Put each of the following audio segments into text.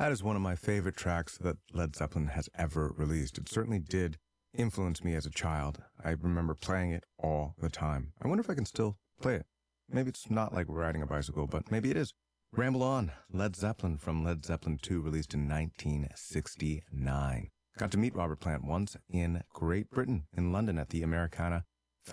That is one of my favorite tracks that Led Zeppelin has ever released. It certainly did influence me as a child. I remember playing it all the time. I wonder if I can still play it. Maybe it's not like riding a bicycle, but maybe it is. Ramble On, Led Zeppelin from Led Zeppelin 2, released in 1969. Got to meet Robert Plant once in Great Britain, in London, at the Americana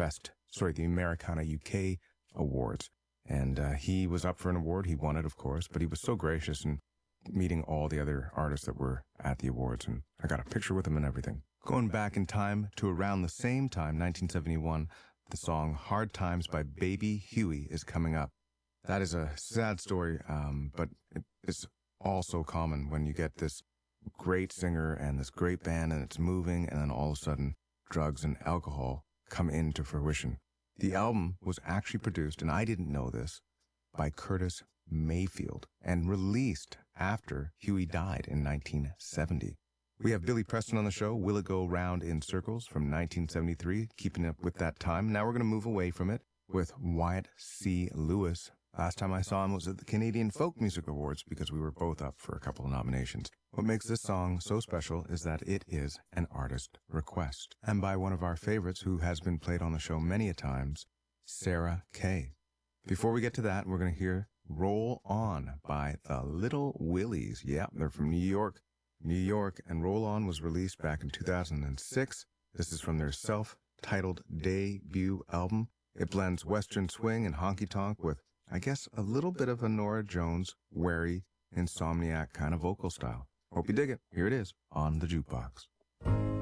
UK Awards. And he was up for an award. He won it, of course, but he was so gracious in meeting all the other artists that were at the awards, and I got a picture with him and everything. Going back in time to around the same time, 1971, the song Hard Times by Baby Huey is coming up. That is a sad story, but it's all so common when you get this great singer and this great band and it's moving, and then all of a sudden drugs and alcohol come into fruition. The album was actually produced, and I didn't know this, by Curtis Mayfield and released after Huey died in 1970. We have Billy Preston on the show, Will It Go Round in Circles from 1973, keeping up with that time. Now we're going to move away from it with Wyatt C. Lewis. Last time I saw him was at the Canadian Folk Music Awards because we were both up for a couple of nominations. What makes this song so special is that it is an artist request, and by one of our favorites who has been played on the show many a times, Sarah Kay. Before we get to that, we're going to hear Roll On by the Little Willies. Yeah, they're from New York, and Roll On was released back in 2006. This is from their self-titled debut album. It blends Western swing and honky-tonk with, I guess, a little bit of a Norah Jones, wary, insomniac kind of vocal style. Hope you dig it. Here it is on the Jukebox.